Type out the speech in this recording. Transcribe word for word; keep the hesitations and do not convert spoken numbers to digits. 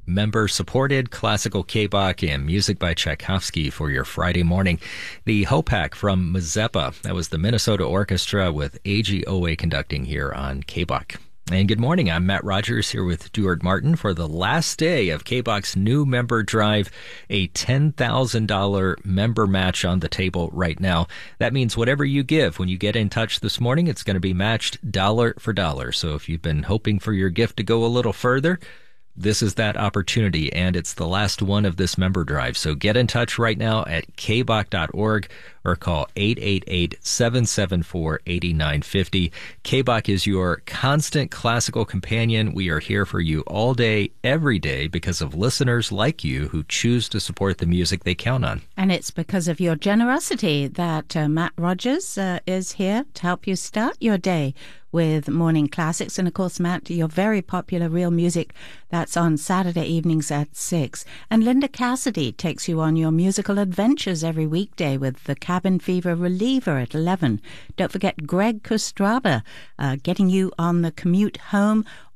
member-supported classical K-Bach and music by Tchaikovsky for your Friday morning. The Hopak from Mazeppa, that was the Minnesota Orchestra with A G O A conducting here on K-Bach. And good morning, I'm Matt Rogers here with Duard Martin for the last day of K-Bach's new member drive, a ten thousand dollars member match on the table right now. That means whatever you give when you get in touch this morning, it's going to be matched dollar for dollar. So if you've been hoping for your gift to go a little further, this is that opportunity, and it's the last one of this member drive. So get in touch right now at k bach dot org or call eight eight eight, seven seven four, eight nine five zero. K-Bach is your constant classical companion. We are here for you all day, every day, because of listeners like you who choose to support the music they count on. And it's because of your generosity that uh, Matt Rogers uh, is here to help you start your day with Morning Classics. And of course, Matt, your very popular Real Music, that's on Saturday evenings at six. And Linda Cassidy takes you on your musical adventures every weekday with the Cabin Fever Reliever at eleven. Don't forget Greg Kostraba uh, getting you on the commute home